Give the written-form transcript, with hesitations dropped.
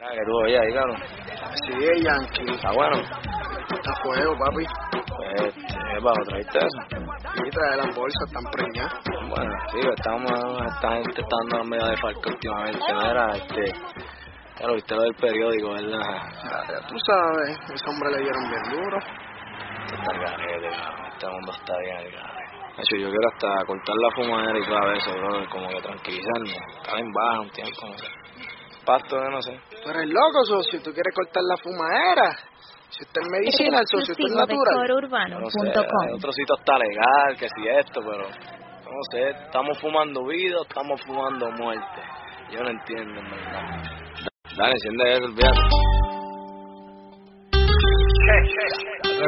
Ah, que tú oías ahí, claro. Sí, Yankee. Está bueno. Está fuego, papi. Pues, bajo, ¿traíste eso? Y trae las bolsas, están preñadas. Bueno, sí, esta gente está dando medio de falco últimamente, ¿no? Ya lo viste lo del periódico, ¿verdad? Ya tú sabes, ese hombre le dieron bien duro. Está el garete, cabrón. Este mundo está bien el garete. De hecho, yo quiero hasta cortar la fumadera y claro eso, bro, como que tranquilizarme. Estar en baja un tiempo, no sé. Pasto, no sé. Tú eres loco, socio, tú quieres cortar la fumadera. Si usted es medicina, el socio, usted es natural. No sé, el otro sitio está legal, que si esto, pero no sé, estamos fumando vida o estamos fumando muerte. Yo no entiendo, en verdad. Dale, enciende eso, olvídate.